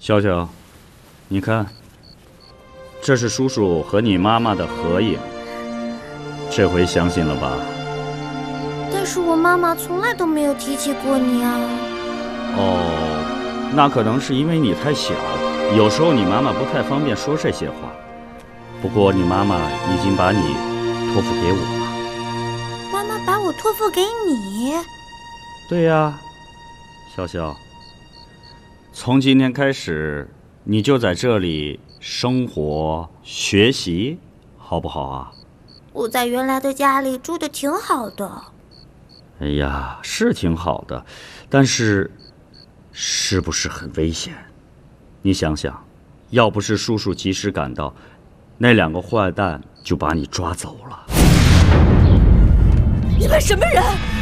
笑笑，你看，这是叔叔和你妈妈的合影，这回相信了吧？ 但是我妈妈从来都没有提起过你啊。 哦，那可能是因为你太小，有时候你妈妈不太方便说这些话。不过你妈妈已经把你托付给我了。 妈妈把我托付给你？ 对呀，笑笑，从今天开始，你就在这里生活学习，好不好啊？ 我在原来的家里住得挺好的。 哎呀，是挺好的，但是是不是很危险？你想想，要不是叔叔及时赶到，那2个坏蛋就把你抓走了。 你们什么人？